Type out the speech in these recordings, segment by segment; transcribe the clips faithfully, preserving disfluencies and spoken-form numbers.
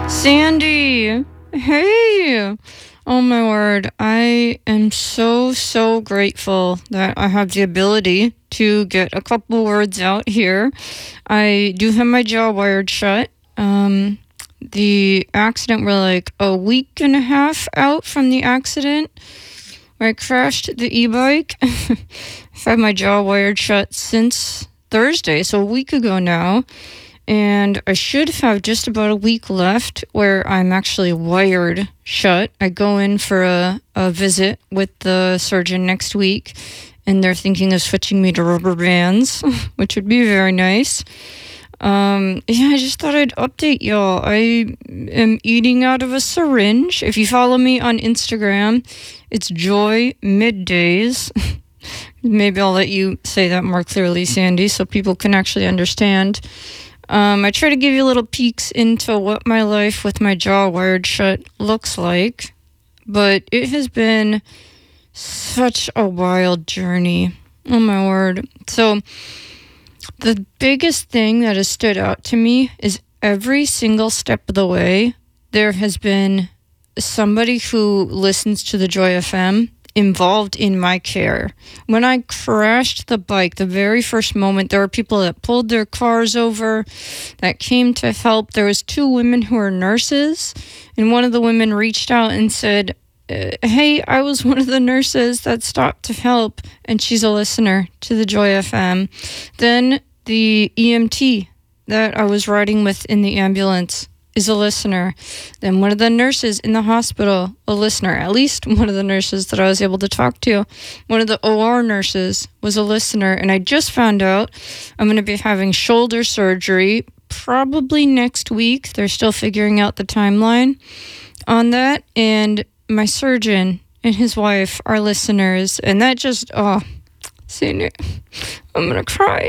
Sandy, hey. Oh my word. I am so, so grateful that I have the ability to get a couple words out here. I do have my jaw wired shut. Um, the accident, we're like a week and a half out from the accident where I crashed the e-bike. I've had my jaw wired shut since Thursday, so a week ago now. And I should have just about a week left where I'm actually wired shut. I go in for a, a visit with the surgeon next week, and they're thinking of switching me to rubber bands, which would be very nice. Um, yeah, I just thought I'd update y'all. I am eating out of a syringe. If you follow me on Instagram, it's Joy Middays. Maybe I'll let you say that more clearly, Sandy, so people can actually understand. Um, I try to give you little peeks into what my life with my jaw wired shut looks like, but it has been such a wild journey. Oh my word. So the biggest thing that has stood out to me is every single step of the way, there has been somebody who listens to the Joy F M involved in my care. When I crashed the bike, the very first moment, there were people that pulled their cars over, that came to help. There was two women who were nurses, and one of the women reached out and said, uh, hey, I was one of the nurses that stopped to help, and she's a listener to the Joy F M. Then the E M T that I was riding with in the ambulance is a listener. Then one of the nurses in the hospital, a listener. At least one of the nurses that I was able to talk to. One of the O R nurses was a listener. And I just found out I'm going to be having shoulder surgery probably next week. They're still figuring out the timeline on that. And my surgeon and his wife are listeners. And that just, oh, seeing it, I'm going to cry.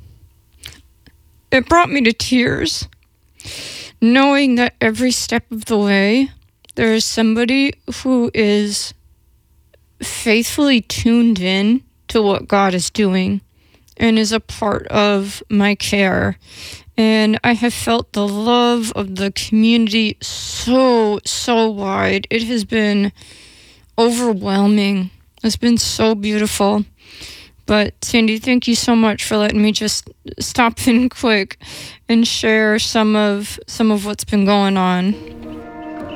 It brought me to tears. Knowing that every step of the way, there is somebody who is faithfully tuned in to what God is doing and is a part of my care. And I have felt the love of the community so, so wide. It has been overwhelming. It's been so beautiful. But Sandy, thank you so much for letting me just stop in quick and share some of some of what's been going on.